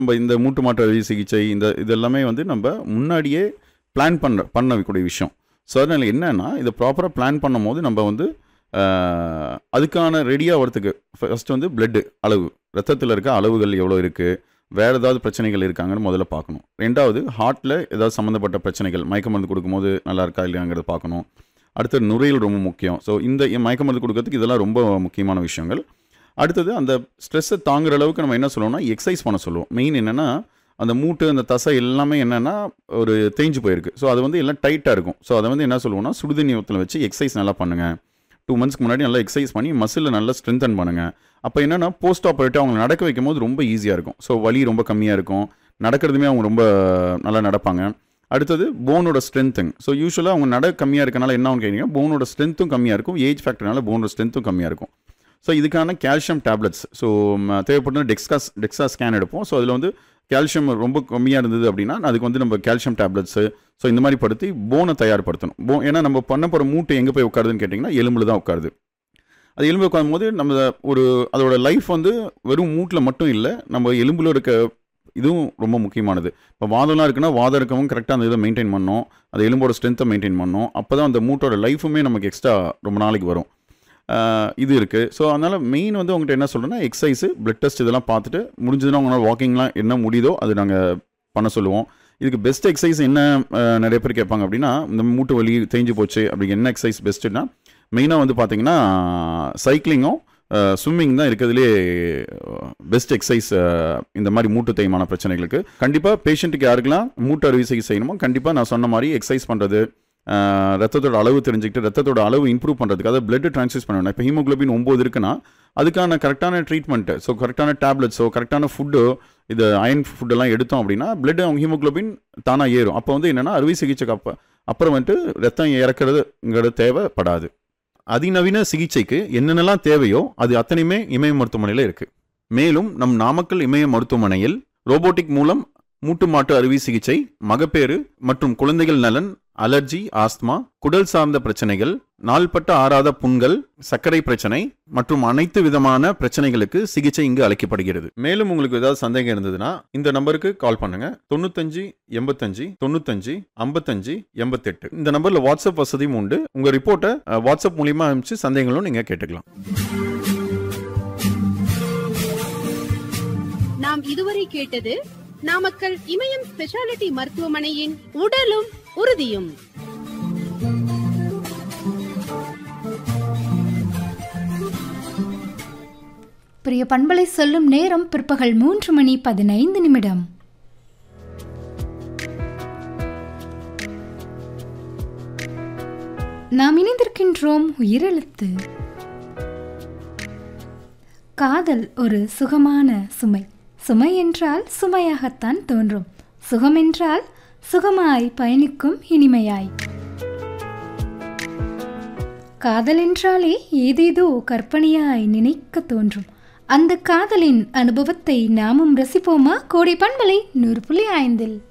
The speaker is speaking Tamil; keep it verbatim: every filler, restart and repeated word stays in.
நம்ம இந்த மூட்டு மாற்று அறுவை சிகிச்சை இந்த இதெல்லாமே வந்து நம்ம முன்னாடியே பிளான் பண்ண பண்ணக்கூடிய விஷயம். ஸோ அதனால் என்னென்னா இதை ப்ராப்பராக பிளான் பண்ணும் போது நம்ம வந்து அதுக்கான ரெடியாக வரத்துக்கு ஃபஸ்ட்டு வந்து பிளட்டு அளவு, ரத்தத்தில் இருக்க அளவுகள் எவ்வளோ இருக்குது, வேறு ஏதாவது பிரச்சனைகள் இருக்காங்கன்னு முதல்ல பார்க்கணும். ரெண்டாவது ஹார்ட்டில் ஏதாவது சம்மந்தப்பட்ட பிரச்சனைகள், மயக்க மருந்து கொடுக்கும்போது நல்லா இருக்கா இல்லையாங்கிறத பார்க்கணும். அடுத்தது நுரையீரல் ரொம்ப முக்கியம். ஸோ இந்த மயக்க மருந்து கொடுக்கறதுக்கு இதெல்லாம் ரொம்ப முக்கியமான விஷயங்கள். அடுத்தது அந்த ஸ்ட்ரெஸ்ஸை தாங்குற அளவுக்கு நம்ம என்ன சொல்லுவோம்னா எக்ஸசைஸ் பண்ண சொல்லுவோம். மெயின் என்னென்னா அந்த மூட்டு அந்த தசை எல்லாமே என்னென்னா ஒரு தேஞ்சு போயிருக்கு. ஸோ அது வந்து எல்லாம் டைட்டாக இருக்கும். ஸோ அதை வந்து என்ன சொல்லுவோம்னா சுடுதண்ணி ஊற்றல வச்சு எக்ஸசைஸ் நல்லா பண்ணுங்கள். டூ மந்த்ஸ்க்கு முன்னாடி நல்லா எக்ஸசைஸ் பண்ணி மசிலில் நல்லா ஸ்ட்ரென்தன் பண்ணுங்கள். அப்போ என்னென்னா போஸ்ட் ஆப்ரேட்டிவ் அவங்க நடக்க வைக்கும் போது ரொம்ப ஈஸியாக இருக்கும். ஸோ வலி ரொம்ப கம்மியாக இருக்கும், நடக்கிறதுமே அவங்க ரொம்ப நல்லா நடப்பாங்க. அடுத்தது போனோட ஸ்ட்ரென்த்துங்க. ஸோ யூஸ்வலாக அவங்க நட கம்மியாக இருக்கனால என்ன ஆகும் கேட்டீங்கன்னா போனோட ஸ்ட்ரென்த்தும் கம்மியாக இருக்கும், ஏஜ் ஃபேக்டர்னால போனோட ஸ்ட்ரென்த்தும் கம்மியாக இருக்கும். ஸோ இதுக்கான கால்சியம் டேப்லெட்ஸ், ஸோ தேவைப்பட்ட டெக்ஸ்கா டெக்ஸா ஸ்கேன் எடுப்போம். ஸோ அதில் வந்து கால்சியம் ரொம்ப கம்மியாக இருந்தது அப்படின்னா அதுக்கு வந்து நம்ம கால்சியம் டேப்லெட்ஸு ஸோ இந்த மாதிரி படுத்தி போனை தயார்படுத்தணும். போ ஏன்னா நம்ம பண்ண போகிற மூட்டை எங்கே போய் உட்காருதுன்னு கேட்டிங்கன்னா எலும்பில் தான் உட்காருது. அது எலும்பு உட்காரும் போது நம்ம ஒரு அதோட லைஃப் வந்து வெறும் மூட்டில் மட்டும் இல்லை, நம்ம எலும்பில் இருக்க இதுவும் ரொம்ப முக்கியமானது. இப்போ வாதம்லாம் இருக்குன்னா வாதம் இருக்கவும் கரெக்டாக அந்த இதை மெயின்டைன் பண்ணணும், அந்த எலும்போட ஸ்ட்ரென்த்தை மெயின்டைன் பண்ணணும். அப்போ தான் அந்த மூட்டோட லைஃபுமே நமக்கு எக்ஸ்ட்ரா ரொம்ப நாளைக்கு வரும். இது இருக்குது. ஸோ அதனால் மெயின் வந்து உங்கள்கிட்ட என்ன சொல்கிறேன்னா எக்ஸசைஸு, பிளட் டெஸ்ட் இதெல்லாம் பார்த்துட்டு முடிஞ்சதுன்னா உங்களால் வாக்கிங்லாம் என்ன முடியுதோ அது நாங்கள் பண்ண சொல்லுவோம். இதுக்கு பெஸ்ட் எக்ஸசைஸ் என்ன நிறைய பேர் கேட்பாங்க அப்படின்னா இந்த மூட்டு வலி தேஞ்சு போச்சு அப்படி என்ன எக்ஸசைஸ் பெஸ்ட்டுன்னா மெயினாக வந்து பார்த்தீங்கன்னா சைக்கிளிங்கும் ஸ்விம்மிங் தான் இருக்கிறதுலே பெஸ்ட் எக்ஸசைஸ். இந்த மாதிரி மூட்டு தேய்மான பிரச்சனைகளுக்கு கண்டிப்பாக பேஷண்ட்டுக்கு யாருக்கெல்லாம் மூட்டு அறுவை சிகிச்சை செய்யணுமோ கண்டிப்பாக நான் சொன்ன மாதிரி எக்ஸசைஸ் பண்ணுறது, ரத்தத்தோட அளவு தெரிஞ்சுக்கிட்டு ரத்தத்தோட அளவு இம்ப்ரூவ் பண்ணுறதுக்கு, அதாவது பிளட் ட்ரான்ஸ்ஃபியூஸ் பண்ணணும். இப்போ ஹீமோக்ளோபின் ஒம்பது இருக்குன்னா அதுக்கான கரெக்டான ட்ரீட்மெண்ட்டு, ஸோ கரெக்டான டேப்லெட்ஸோ கரெக்டான ஃபுட்டோ இது அயன் ஃபுட்டெல்லாம் எடுத்தோம் அப்படின்னா பிளட் அவங்க ஹீமோக்ளோபின் தானாக ஏறும். அப்போ வந்து என்னென்னா அறுவை சிகிச்சைக்கு அப்போ அப்புறம் வந்துட்டு ரத்தம் இறக்குறதுங்கிறது தேவைப்படாது. அதிநவீன சிகிச்சைக்கு என்னென்னலாம் தேவையோ அது அத்தனையுமே இமய மருத்துவமனையில் இருக்குது. மேலும் நம் நாமக்கல் இமய மருத்துவமனையில் ரோபோட்டிக் மூலம் மூட்டு மாட்டு அறுவை சிகிச்சை, மகப்பேறு மற்றும் குழந்தைகள் நலன், அலர்ஜி, ஆஸ்துமா, குடல் சார்ந்த பிரச்சனைகள், நாள்பட்ட ஆறாத புண்கள், சர்க்கரை பிரச்சனை மற்றும் அனைத்து விதமான பிரச்சனைகளுக்கு சிகிச்சை இங்கு அளிக்கப்படுகிறது. மேலும் உங்களுக்கு ஏதாவது சந்தேகம் இருந்ததுன்னா இந்த நம்பருக்கு கால் பண்ணுங்க. தொண்ணூத்தஞ்சு எண்பத்தஞ்சு தொண்ணூத்தஞ்சு ஐம்பத்தஞ்சு எண்பத்தெட்டு. இந்த நம்பர்ல வாட்ஸ்அப் வசதியும் உண்டு. உங்க ரிப்போர்ட்டை வாட்ஸ்அப் மூலியமா அனுப்பிச்சு சந்தேகங்களும் நீங்க கேட்டுக்கலாம். நாம் இதுவரை கேட்டது நாமக்கல் இமயம் ஸ்பெஷாலிட்டி மருத்துவமனையின் உடலும் உறுதியும். பிரிய பண்பலை சொல்லும் நேரம் பிற்பகல் மூன்று மணி பதினைந்து நிமிடம். நாம் இணைந்திருக்கின்றோம் உயிரெழுத்து. காதல் ஒரு சுகமான சுமை. சுமை என்றால் சுமையாகத்தான் தோன்றும், சுகம் என்றால் சுகமாய் பயணிக்கும் இனிமையாய். காதல் என்றாலே ஏதேதோ கற்பனையாய் நினைக்க தோன்றும். அந்த காதலின் அனுபவத்தை நாமும் ரசிப்போமா? கோடை பண்பலை நூறு புள்ளி ஐந்தில்.